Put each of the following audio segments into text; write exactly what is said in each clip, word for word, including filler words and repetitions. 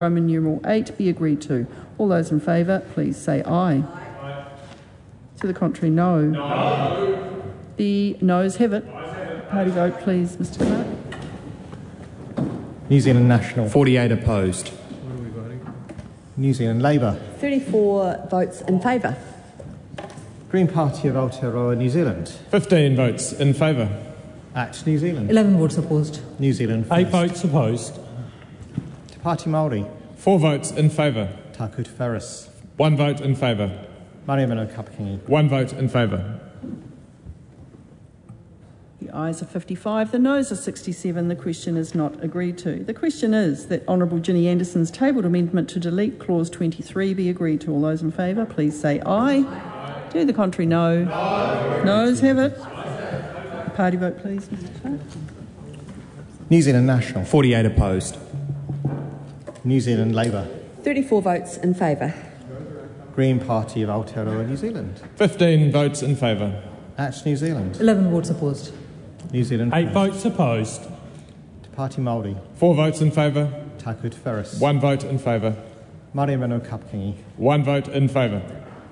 Roman numeral eight be agreed to. All those in favour, please say aye. Aye. To the contrary, no. No. The noes have it. Party vote, please, Mr Clark. New Zealand National. forty-eight opposed. What are we voting? New Zealand Labour. thirty-four votes in favour. Green Party of Aotearoa New Zealand. fifteen votes in favour. Act New Zealand. eleven votes opposed. New Zealand First. eight votes opposed. Te Pāti Māori. four votes in favour. Taku Te Wharis. one vote in favour. Mariamano Kapakingi. one vote in favour. The ayes are fifty-five, the noes are sixty-seven. The question is not agreed to. The question is that Honourable Ginny Anderson's tabled amendment to delete clause twenty-three be agreed to. All those in favour, please say aye. Aye. To the contrary, no. No. Noes have it. Party vote, please, Mister Clark. New Zealand National. forty-eight opposed. New Zealand Labour. thirty-four votes in favour. Green Party of Aotearoa New Zealand. fifteen votes in favour. Act New Zealand. eleven votes opposed. New Zealand eight First. votes opposed. Te Pāti Māori. four votes in favour. Taku Te Wharis. one vote in favour. Mariamano Kapakingi. one vote in favour.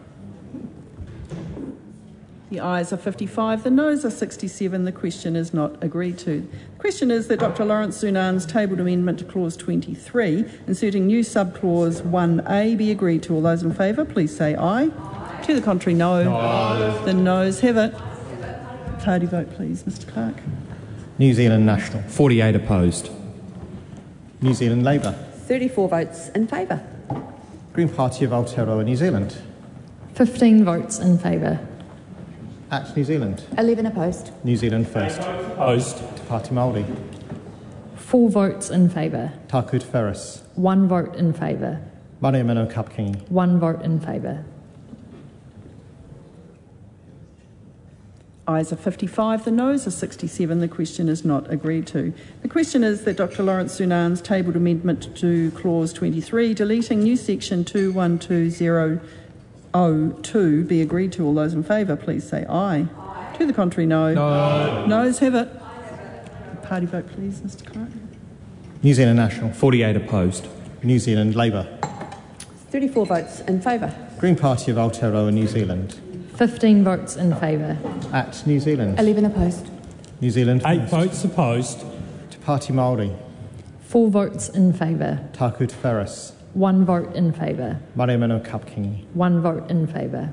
The ayes are fifty-five, the noes are sixty-seven. The question is not agreed to. The question is that Doctor Lawrence Zunan's tabled amendment to clause twenty-three, inserting new subclause one A, be agreed to. All those in favour, please say aye. Aye. To the contrary, no. No. The noes have it. Party vote, please, Mister Clark. New Zealand National. forty-eight opposed. New Zealand Labour. thirty-four votes in favour. Green Party of Aotearoa New Zealand. fifteen votes in favour. Act New Zealand. eleven opposed. New Zealand First. Opposed. Te Pāti Māori. four votes in favour. Taku Te Wharis. one vote in favour. Mariamano Kapakingi. one vote in favour. Ayes are fifty-five, the noes are sixty-seven. The question is not agreed to. The question is that Doctor Lawrence Zunan's tabled amendment to clause twenty-three, deleting new section two one two zero oh two, be agreed to. All those in favour, please say aye. Aye. To the contrary, no. No. Noes have it. Party vote, please, Mister Clark. New Zealand National. forty-eight opposed. New Zealand Labour. thirty-four votes in favour. Green Party of Aotearoa New Zealand. fifteen votes in favour. Act New Zealand. eleven opposed. New Zealand eight First. votes opposed. Te Pāti Māori. four votes in favour. Taku Te Wharis. one vote in favour. Mariamano Kapakingi. one vote in favour.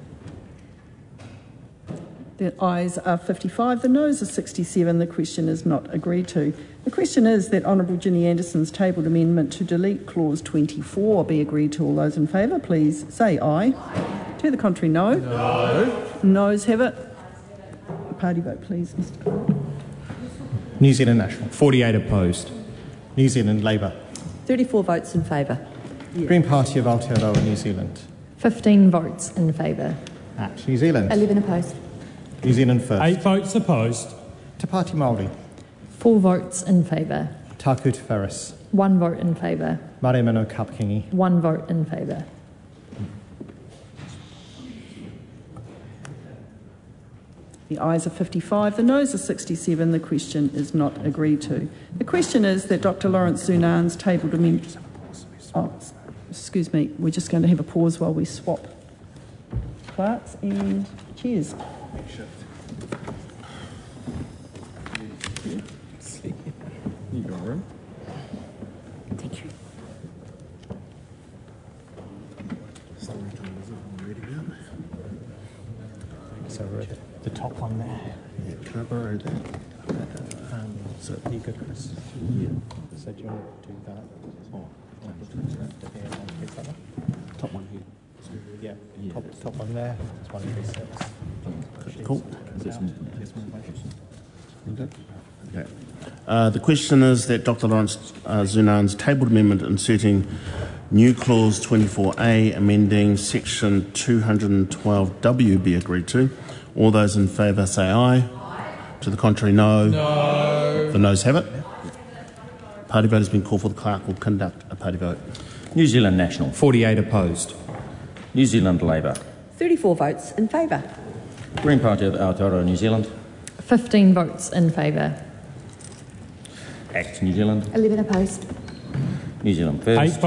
The ayes are fifty-five, the noes are sixty-seven. The question is not agreed to. The question is that Honourable Ginny Anderson's tabled amendment to delete clause twenty-four be agreed to. All those in favour, please say aye. Aye. To the contrary, no. No. Noes have it. Party vote, please, Mister Clark. New Zealand National. forty-eight opposed. New Zealand Labour. thirty-four votes in favour. Yeah. Green Party of Aotearoa New Zealand. fifteen votes in favour. Act New Zealand. eleven opposed. New Zealand First. eight votes opposed. Te Pāti Māori. four votes in favour. Taku Te Wharis. one vote in favour. Mariamano Kapakingi. one vote in favour. The ayes are fifty-five, the noes are sixty-seven. The question is not agreed to. The question is that Doctor Lawrence Zunan's tabled amendment... Oh, excuse me, we're just going to have a pause while we swap clerks and chairs. You got room? Thank you. So we're at the top one there. Yeah, can I borrow that? Um, so you go, Chris. Yeah. So do you want to do that? Oh, top one here. Yeah. Yeah. Top, top one there. There's one three six. Cool. Okay. Okay. Uh, the question is that Doctor Lawrence uh, Zunan's tabled amendment inserting new clause twenty-four A, amending section two twelve W be agreed to. All those in favour say aye. Aye. To the contrary, no. No. The noes have it. Party vote has been called for. The clerk will conduct a party vote. New Zealand National. forty-eight opposed. New Zealand Labour. thirty-four votes in favour. Green Party of Aotearoa New Zealand. fifteen votes in favour. Act New Zealand. eleven opposed. New Zealand First. eight